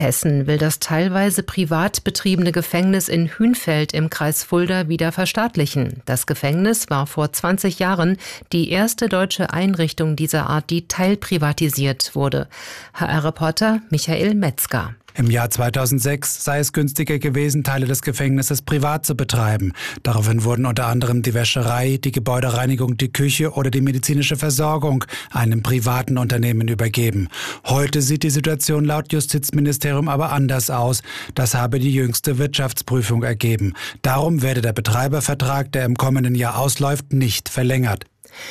Hessen will das teilweise privat betriebene Gefängnis in Hünfeld im Kreis Fulda wieder verstaatlichen. Das Gefängnis war vor 20 Jahren die erste deutsche Einrichtung dieser Art, die teilprivatisiert wurde. HR-Reporter Michael Metzger. Im Jahr 2006 sei es günstiger gewesen, Teile des Gefängnisses privat zu betreiben. Daraufhin wurden unter anderem die Wäscherei, die Gebäudereinigung, die Küche oder die medizinische Versorgung einem privaten Unternehmen übergeben. Heute sieht die Situation laut Justizministerium aber anders aus. Das habe die jüngste Wirtschaftsprüfung ergeben. Darum werde der Betreibervertrag, der im kommenden Jahr ausläuft, nicht verlängert.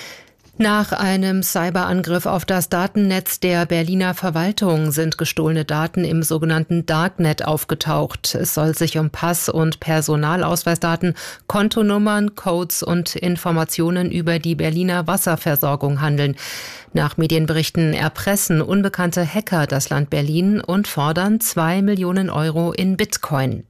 Nach einem Cyberangriff auf das Datennetz der Berliner Verwaltung sind gestohlene Daten im sogenannten Darknet aufgetaucht. Es soll sich um Pass- und Personalausweisdaten, Kontonummern, Codes und Informationen über die Berliner Wasserversorgung handeln. Nach Medienberichten erpressen unbekannte Hacker das Land Berlin und fordern 2 Millionen Euro in Bitcoin.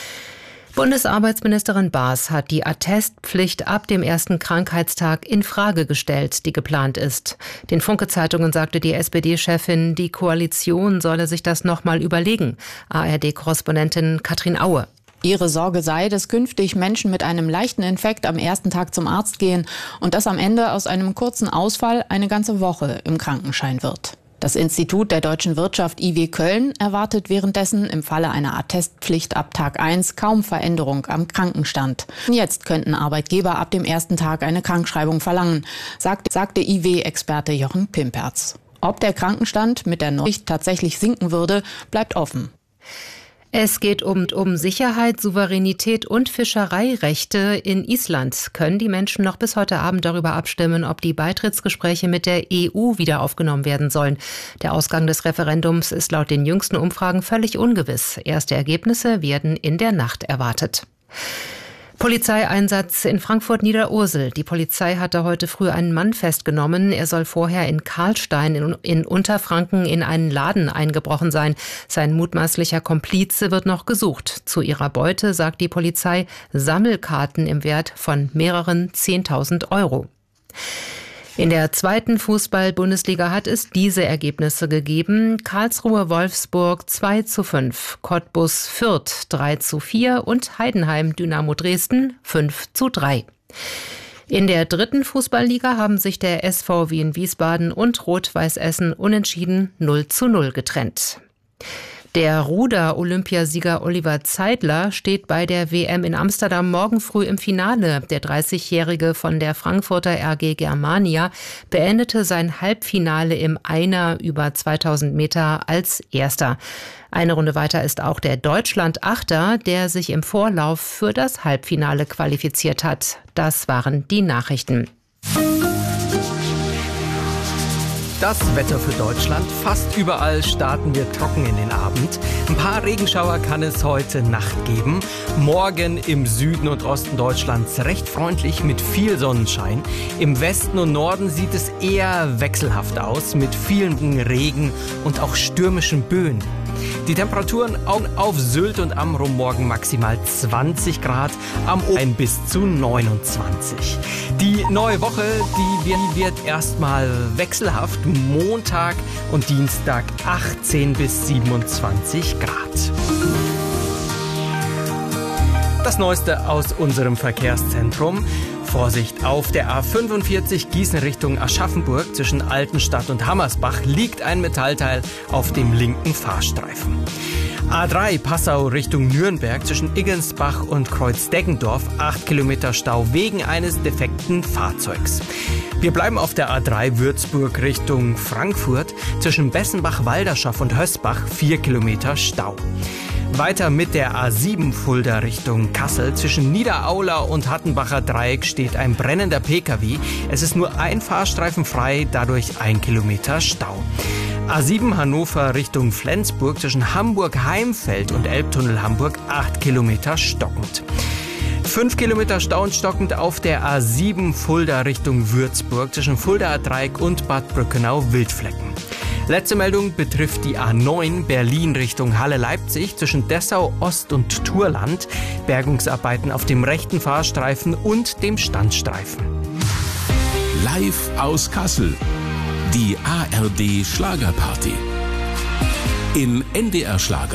Bundesarbeitsministerin Baas hat die Attestpflicht ab dem ersten Krankheitstag in Frage gestellt, die geplant ist. Den Funke-Zeitungen sagte die SPD-Chefin, die Koalition solle sich das nochmal überlegen. ARD-Korrespondentin Katrin Aue. Ihre Sorge sei, dass künftig Menschen mit einem leichten Infekt am ersten Tag zum Arzt gehen und dass am Ende aus einem kurzen Ausfall eine ganze Woche im Krankenschein wird. Das Institut der deutschen Wirtschaft IW Köln erwartet währenddessen im Falle einer Attestpflicht ab Tag 1 kaum Veränderung am Krankenstand. Jetzt könnten Arbeitgeber ab dem ersten Tag eine Krankschreibung verlangen, sagte IW-Experte Jochen Pimperz. Ob der Krankenstand mit der Neuerung tatsächlich sinken würde, bleibt offen. Es geht um Sicherheit, Souveränität und Fischereirechte. In Island können die Menschen noch bis heute Abend darüber abstimmen, ob die Beitrittsgespräche mit der EU wieder aufgenommen werden sollen. Der Ausgang des Referendums ist laut den jüngsten Umfragen völlig ungewiss. Erste Ergebnisse werden in der Nacht erwartet. Polizeieinsatz in Frankfurt-Niederursel. Die Polizei hatte heute früh einen Mann festgenommen. Er soll vorher in Karlstein in Unterfranken in einen Laden eingebrochen sein. Sein mutmaßlicher Komplize wird noch gesucht. Zu ihrer Beute sagt die Polizei Sammelkarten im Wert von mehreren 10.000 Euro. In der zweiten Fußball-Bundesliga hat es diese Ergebnisse gegeben. Karlsruhe-Wolfsburg 2:5, Cottbus-Fürth 3:4 und Heidenheim-Dynamo Dresden 5:3. In der dritten Fußballliga haben sich der SV Wien Wiesbaden und Rot-Weiß Essen unentschieden 0:0 getrennt. Der Ruder-Olympiasieger Oliver Zeidler steht bei der WM in Amsterdam morgen früh im Finale. Der 30-Jährige von der Frankfurter RG Germania beendete sein Halbfinale im Einer über 2000 Meter als Erster. Eine Runde weiter ist auch der Deutschland-Achter, der sich im Vorlauf für das Halbfinale qualifiziert hat. Das waren die Nachrichten. Das Wetter für Deutschland. Fast überall starten wir trocken in den Abend. Ein paar Regenschauer kann es heute Nacht geben. Morgen im Süden und Osten Deutschlands recht freundlich mit viel Sonnenschein. Im Westen und Norden sieht es eher wechselhaft aus mit vielen Regen und auch stürmischen Böen. Die Temperaturen auf Sylt und Amrum morgen maximal 20 Grad, am Oberrhein bis zu 29. Die neue Woche, die wird erstmal wechselhaft. Montag und Dienstag 18 bis 27 Grad. Das Neueste aus unserem Verkehrszentrum. Vorsicht, auf der A45 Gießen Richtung Aschaffenburg zwischen Altenstadt und Hammersbach liegt ein Metallteil auf dem linken Fahrstreifen. A3 Passau Richtung Nürnberg zwischen Iggensbach und Kreuzdeggendorf 8 Kilometer Stau wegen eines defekten Fahrzeugs. Wir bleiben auf der A3 Würzburg Richtung Frankfurt zwischen Bessenbach-Walderschaft und Hösbach 4 Kilometer Stau. Weiter mit der A7 Fulda Richtung Kassel. Zwischen Niederaula und Hattenbacher Dreieck steht ein brennender Pkw. Es ist nur ein Fahrstreifen frei, dadurch 1 Kilometer Stau. A7 Hannover Richtung Flensburg zwischen Hamburg-Heimfeld und Elbtunnel Hamburg 8 Kilometer stockend. 5 Kilometer Stau und stockend auf der A7 Fulda Richtung Würzburg zwischen Fuldaer Dreieck und Bad Brückenau-Wildflecken. Letzte Meldung betrifft die A9 Berlin Richtung Halle-Leipzig zwischen Dessau Ost und Turland. Bergungsarbeiten auf dem rechten Fahrstreifen und dem Standstreifen. Live aus Kassel. Die ARD Schlagerparty. In NDR Schlager